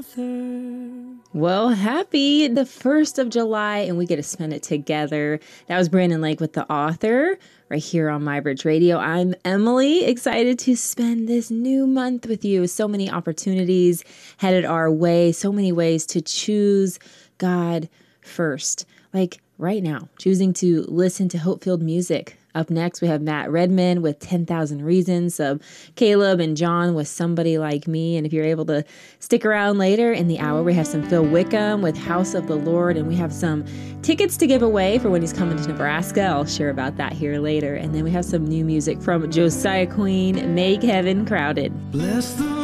Well, happy the 1st of July, and we get to spend it together. That was Brandon Lake with The Author right here on MyBridge Radio. I'm Emily, excited to spend this new month with you. So many opportunities headed our way, so many ways to choose God first. Like right now, choosing to listen to hope-filled music. Up next, we have Matt Redman with 10,000 Reasons, Caleb and John with Somebody Like Me. And if you're able to stick around later in the hour, we have some Phil Wickham with House of the Lord, and we have some tickets to give away for when he's coming to Nebraska. I'll share about that here later. And then we have some new music from Josiah Queen, Make Heaven Crowded. Bless the